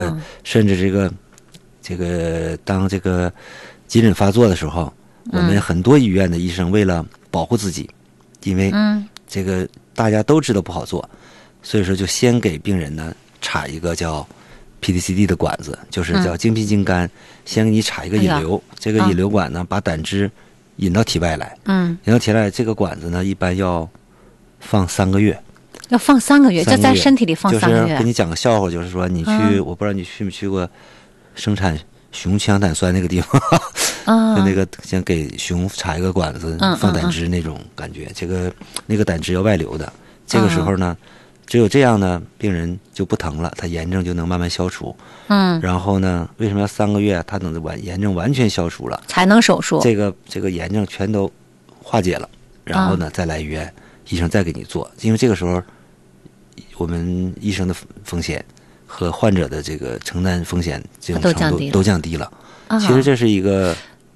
甚至当这个急诊发作的时候，我们很多医院的医生为了保护自己，因为这个大家都知道不好做，所以说就先给病人呢插一个叫 PDCD 的管子，就是叫精皮筋肝，先给你插一个引流，这个引流管呢把胆汁引到体外来，引到体外，这个管子呢一般要放3个月。 要放3个月，就在身体里放3个月。 就是给你讲个笑话，就是说你去，我不知道你去没去过生产熊羟胆酸那个地方，就那个像给熊插一个管子放胆汁那种感觉，那个胆汁要外流的。这个时候呢，只有这样呢，病人就不疼了，他炎症就能慢慢消除。然后呢，为什么要3个月？他等炎症完全消除了才能手术。 这个炎症全都化解了，然后呢再来医院，医生再给你做，因为这个时候我们医生的风险和患者的这个承担风险这种程度都降低了。其实这是一个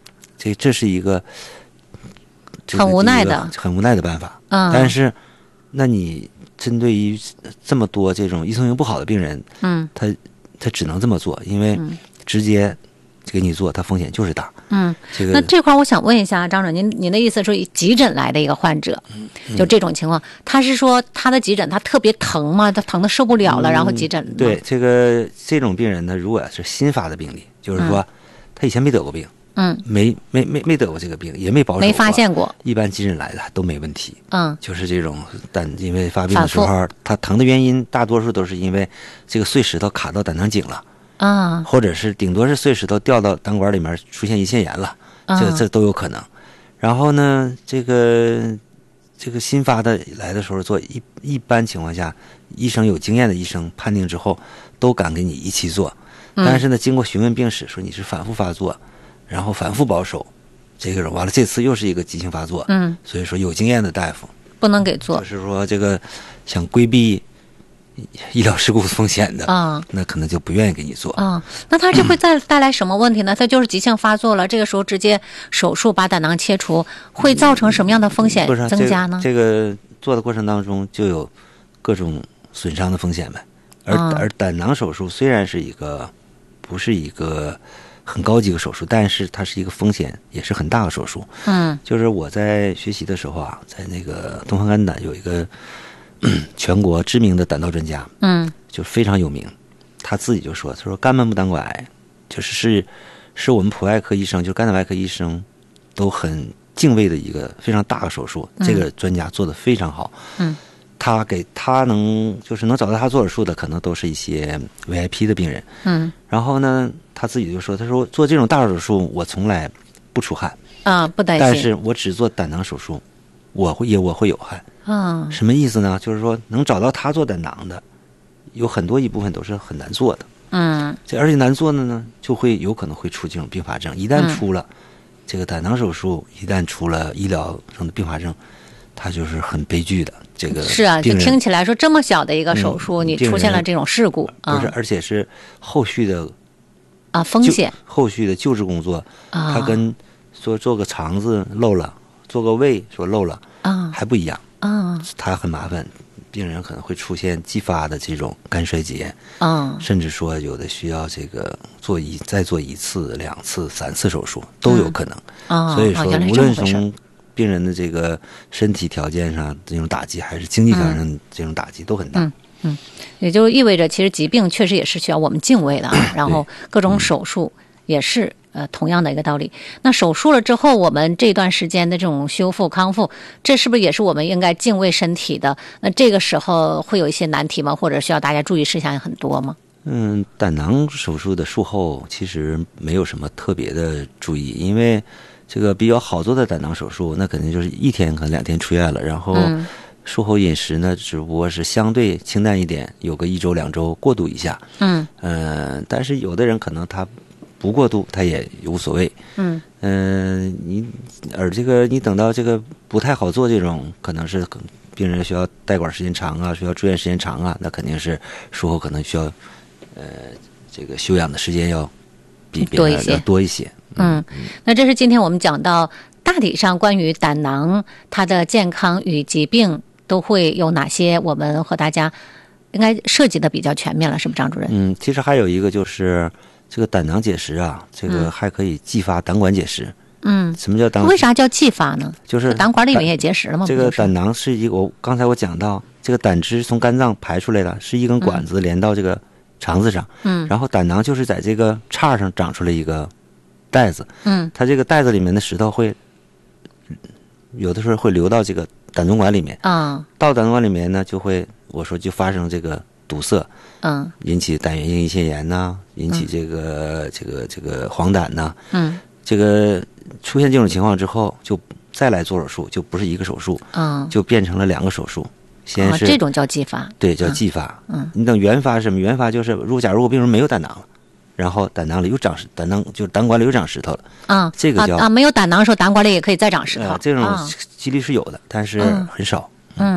很无奈的办法。但是那你针对于这么多这种医生缘不好的病人，他只能这么做，因为直接给你做，他风险就是大。 那这块我想问一下张总，您的意思说急诊来的一个患者，就这种情况，他是说他的急诊他特别疼吗？他疼的受不了了，然后急诊？ 对，这种病人呢，如果是新发的病例，就是说他以前没得过病，没得过这个病，也没保守过， 没发现过， 一般急诊来的都没问题。就是这种因为发病的时候，他疼的原因大多数都是因为这个碎石头卡到胆囊井了。或者是顶多是碎石头掉到胆管里面出现胰腺炎了，这都有可能。然后呢，这个新发的来的时候做，一般情况下，医生有经验的医生判定之后都敢给你一起做。但是呢，经过询问病史，说你是反复发作，然后反复保守，这个完了这次又是一个急性发作，所以说有经验的大夫不能给做， 就是说这个想规避医疗事故风险的那可能就不愿意给你做那他这会带来什么问题呢？他就是急性发作了，这个时候直接手术把胆囊切除，会造成什么样的风险增加呢？ 这个做的过程当中就有各种损伤的风险呗。而胆囊手术虽然不是一个很高级的手术，但是它是一个风险也是很大的手术。就是我在学习的时候啊，在那个东方肝胆有一个全国知名的胆道专家，就非常有名，他自己就说，他说肝门部胆管癌是我们普外科医生，就是肝胆外科医生都很敬畏的一个非常大的手术。这个专家做得非常好。他能找到他做手术的，可能都是一些 VIP 的病人。然后呢，他自己就说，他说做这种大手术我从来不出汗不担心， 但是我只做胆囊手术，我会有汗。什么意思呢？就是说能找到他做胆囊的，有很多一部分都是很难做的。而且难做的呢，就有可能会出这种并发症。一旦出了这个胆囊手术，一旦出了医疗上的并发症，它就是很悲剧的。这个是啊，就听起来说这么小的一个手术，你出现了这种事故， 不是，而且是后续的风险， 后续的救治工作，它跟说做个肠子漏了，做个胃说漏了还不一样。它很麻烦，病人可能会出现继发的这种肝衰竭，甚至说有的需要这个再做1次、2次、3次手术都有可能。所以说，无论从病人的这个身体条件上这种打击，还是经济条件上这种打击都很大。 也就意味着其实疾病确实也是需要我们敬畏的然后各种手术也是同样的一个道理。那手术了之后，我们这段时间的这种修复康复，这是不是也是我们应该敬畏身体的？那这个时候会有一些难题吗？或者需要大家注意事项很多吗？ 胆囊手术的术后其实没有什么特别的注意，因为这个比较好做的胆囊手术，那肯定就是1天可能2天出院了，然后术后饮食呢，只不过是相对清淡一点，有个1周2周过渡一下。但是有的人可能他不过度，他也无所谓。你等到这个不太好做这种，可能是病人需要带管时间长啊，需要住院时间长啊，那肯定是术后可能需要这个休养的时间要比多一些。那这是今天我们讲到大体上关于胆囊它的健康与疾病都会有哪些我们和大家应该涉及的比较全面了，是不是张主任？ 其实还有一个就是这个胆囊结石啊，这个还可以继发胆管结石。什么叫胆？ 为啥叫继发呢？ 就是胆管里面也结石了吗？ 这个胆囊是一个，刚才我讲到，这个胆汁从肝脏排出来的，是一根管子连到这个肠子上。然后胆囊就是在这个叉上长出来一个袋子。它这个袋子里面的石头会有的时候会流到这个胆总管里面。到胆总管里面呢，就发生这个堵塞。引起胆源性胰腺炎呐，引起这个黄疸呐。这个出现这种情况之后，就再来做手术，就不是一个手术，就变成了2个手术。先是这种叫继发， 对，叫继发。你等原发是什么？原发就是假如病人没有胆囊了，然后胆囊里又长胆管里又长石头了。这个叫没有胆囊的时候，胆管里也可以再长石头。 这种几率是有的，但是很少。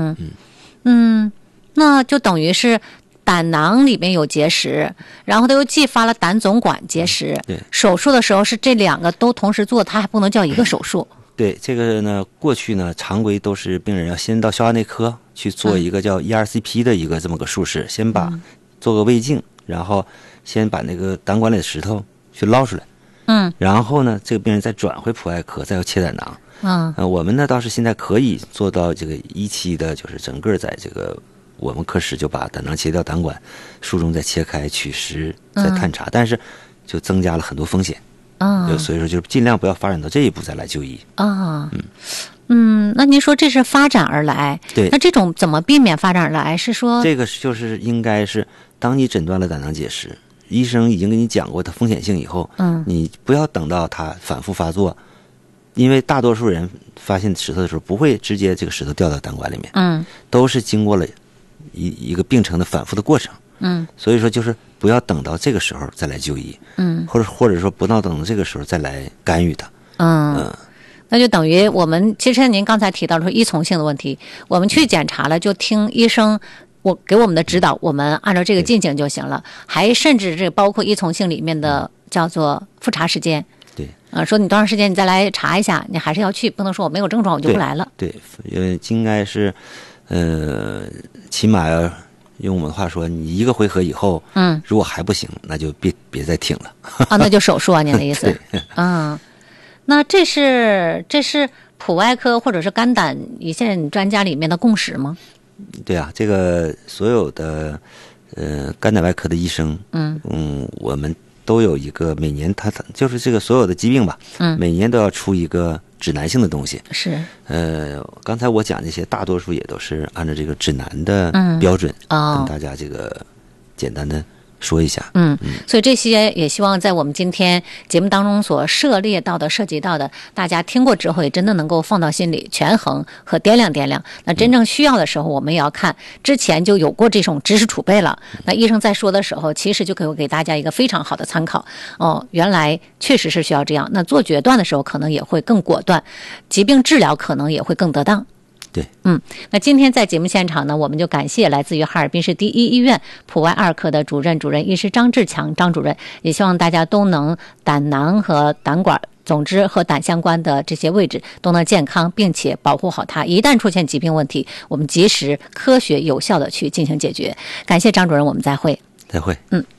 那就等于是胆囊里面有结石，然后它又继发了胆总管结石。 对， 手术的时候是这2个都同时做，它还不能叫一个手术。 对，这个呢，过去呢，常规都是病人要先到消化内科去做一个叫 ERCP 的一个这么个术式，先做个胃镜，然后先把那个胆管里的石头去捞出来。然后呢，这个病人再转回普外科，再要切胆囊。我们呢倒是现在可以做到这个1期的，就是整个在这个我们科室就把胆囊切掉，胆管术中再切开取石再探查，但是就增加了很多风险。所以说就是尽量不要发展到这一步再来就医。 那您说这是发展而来， 对， 那这种怎么避免发展而来？是说这个就是应该是当你诊断了胆囊结石，医生已经跟你讲过它风险性以后，你不要等到它反复发作，因为大多数人发现石头的时候不会直接这个石头掉到胆管里面，都是经过了一个病程的反复的过程。所以说就是不要等到这个时候再来就医，或者说不要等到这个时候再来干预它。 那就等于我们其实您刚才提到说依从性的问题，我们去检查了就听医生给我们的指导，我们按照这个进行就行了。还甚至这包括依从性里面的叫做复查时间。 对， 说你多长时间你再来查一下，你还是要去，不能说我没有症状我就不来了。 对，因为应该是起码要用我们的话说，你1个回合以后，如果还不行，那就别再挺了。 那就手术啊，您的意思？那这是普外科或者是肝胆胰腺专家里面的共识吗？ 对啊，这个所有的肝胆外科的医生，我们都有一个每年他就是这个所有的疾病吧，每年都要出一个指南性的东西。 是， 刚才我讲这些大多数也都是按照这个指南的标准，跟大家这个简单的说一下。 所以这些也希望在我们今天节目当中所涉猎到的、涉及到的，大家听过之后也真的能够放到心里，权衡和掂量掂量。那真正需要的时候，我们也要看之前就有过这种知识储备了。那医生在说的时候，其实就可以给大家一个非常好的参考。原来确实是需要这样。那做决断的时候，可能也会更果断，疾病治疗可能也会更得当。 对， 那今天在节目现场呢，我们就感谢来自于哈尔滨市第一医院普外2科的主任医师张志强张主任，也希望大家都能胆囊和胆管，总之和胆相关的这些位置都能健康，并且保护好它。一旦出现疾病问题，我们及时、科学、有效的去进行解决。感谢张主任，我们再会。 再会。